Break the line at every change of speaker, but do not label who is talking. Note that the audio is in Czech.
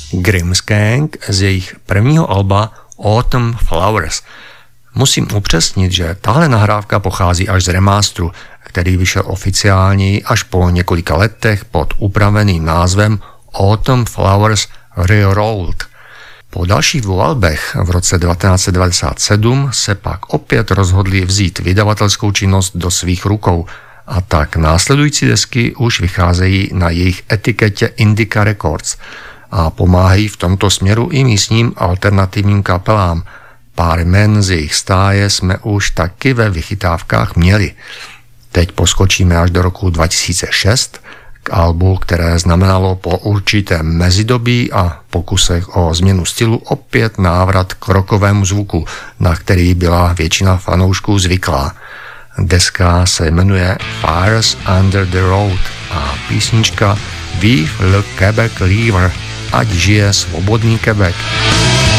Grimmsgang z jejich prvního alba Autumn Flowers. Musím upřesnit, že tahle nahrávka pochází až z remasteru, který vyšel oficiálně až po několika letech pod upraveným názvem Autumn Flowers Rerolled. Po dalších 2 albech v roce 1997 se pak opět rozhodli vzít vydavatelskou činnost do svých rukou a tak následující desky už vycházejí na jejich etiketě Indica Records a pomáhají v tomto směru i místním alternativním kapelám. Pár jmen z jejich stáje jsme už taky ve vychytávkách měli. Teď poskočíme až do roku 2006 k albu, které znamenalo po určitém mezidobí a pokusech o změnu stylu opět návrat k rockovému zvuku, na který byla většina fanoušků zvyklá. Deska se jmenuje Fires Under the Road a písnička Vive le Québec Libre, ať žije svobodný Quebec.